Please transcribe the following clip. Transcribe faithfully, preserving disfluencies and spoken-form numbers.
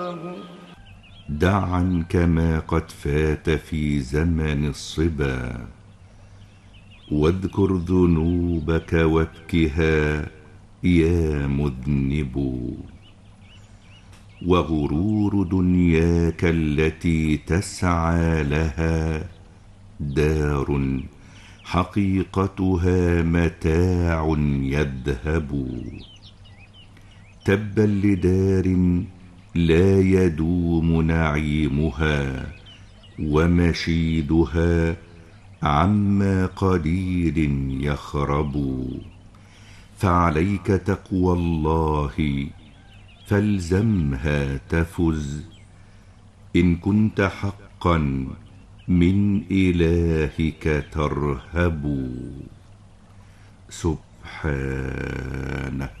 دع عنك ما قد فات في زمن الصبا، واذكر ذنوبك وابكها يا مذنب. وغرور دنياك التي تسعى لها دار حقيقتها متاع يذهب. تبا لدار لا يدوم نعيمها، ومشيدها عما قليل يخرب. فعليك تقوى الله فالزمها تفز، إن كنت حقا من إلهك ترهب. سبحانه.